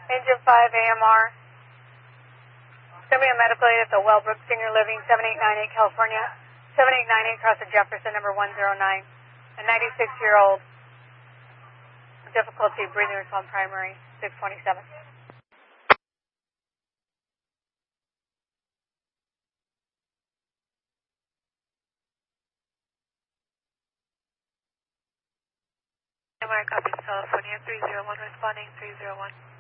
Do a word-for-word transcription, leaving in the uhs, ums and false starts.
Engine five A M R. It's going to be a medical aid at the Wellbrook Senior Living, seven eight nine eight California. seven eight nine eight across the Jefferson, number one zero nine. A ninety-six-year-old. Difficulty breathing response primary, six twenty-seven. M R copies California, three zero one responding, three zero one.